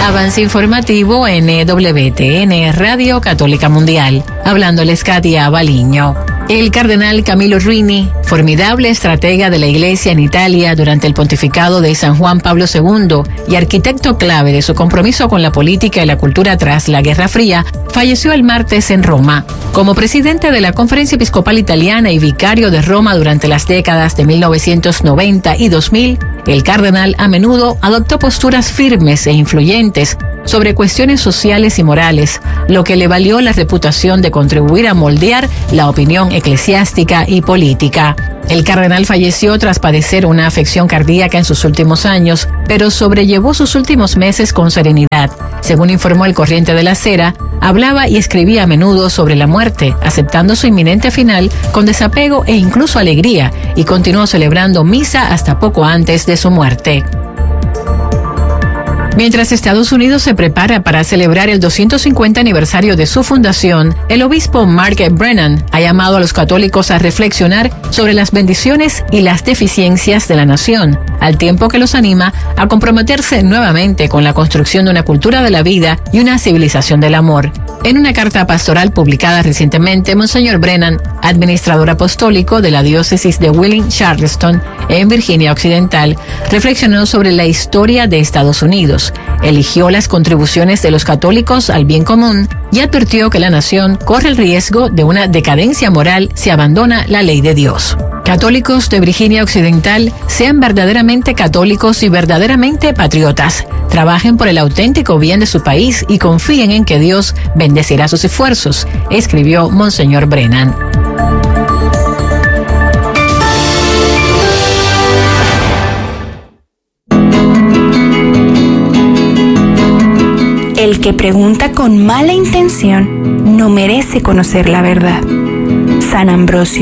Avance informativo en WTN Radio Católica Mundial. Hablándoles Katia Baliño. El cardenal Camillo Ruini, formidable estratega de la Iglesia en Italia durante el pontificado de San Juan Pablo II y arquitecto clave de su compromiso con la política y la cultura tras la Guerra Fría, falleció el martes en Roma. Como presidente de la Conferencia Episcopal Italiana y vicario de Roma durante las décadas de 1990 y 2000, el cardenal a menudo adoptó posturas firmes e influyentes sobre cuestiones sociales y morales, lo que le valió la reputación de contribuir a moldear la opinión eclesiástica y política. El cardenal falleció tras padecer una afección cardíaca en sus últimos años, pero sobrellevó sus últimos meses con serenidad. Según informó el Corriere della Sera, hablaba y escribía a menudo sobre la muerte, aceptando su inminente final con desapego e incluso alegría, y continuó celebrando misa hasta poco antes de su muerte. Mientras Estados Unidos se prepara para celebrar el 250 aniversario de su fundación, el obispo Mark Brennan ha llamado a los católicos a reflexionar sobre las bendiciones y las deficiencias de la nación, al tiempo que los anima a comprometerse nuevamente con la construcción de una cultura de la vida y una civilización del amor. En una carta pastoral publicada recientemente, Monseñor Brennan, administrador apostólico de la diócesis de Wheeling-Charleston, en Virginia Occidental, reflexionó sobre la historia de Estados Unidos, eligió las contribuciones de los católicos al bien común y advirtió que la nación corre el riesgo de una decadencia moral si abandona la ley de Dios. Católicos de Virginia Occidental, sean verdaderamente católicos y verdaderamente patriotas. Trabajen por el auténtico bien de su país y confíen en que Dios bendecirá sus esfuerzos, escribió Monseñor Brennan. El que pregunta con mala intención no merece conocer la verdad. San Ambrosio.